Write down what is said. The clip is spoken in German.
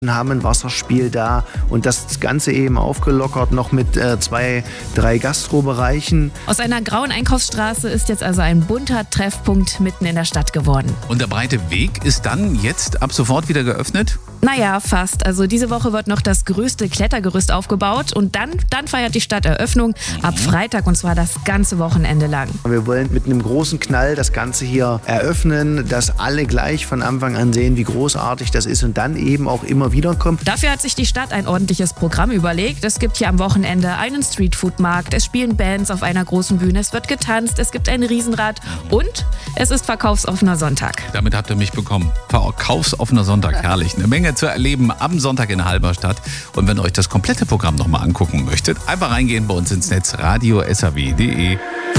haben ein Wasserspiel da und das Ganze eben aufgelockert noch mit 2, 3 Gastrobereichen. Aus einer grauen Einkaufsstraße ist jetzt also ein bunter Treffpunkt mitten in der Stadt geworden. Und der breite Weg ist dann jetzt ab sofort wieder geöffnet? Naja, fast. Also diese Woche wird noch das größte Klettergerüst aufgebaut und dann feiert die Stadt Eröffnung ab Freitag und zwar das ganze Wochenende lang. Wir wollen mit einem großen Knall das Ganze hier eröffnen, dass alle gleich von Anfang an sehen, wie großartig das ist und dann eben auch immer wieder kommen. Dafür hat sich die Stadt ein ordentliches Programm überlegt. Es gibt hier am Wochenende einen Streetfood-Markt, es spielen Bands auf einer großen Bühne, es wird getanzt, es gibt ein Riesenrad und es ist verkaufsoffener Sonntag. Damit habt ihr mich bekommen. Verkaufsoffener Sonntag, herrlich. Eine Menge zu erleben am Sonntag in Halberstadt. Und wenn ihr euch das komplette Programm nochmal angucken möchtet, einfach reingehen bei uns ins Netz radio.saw.de.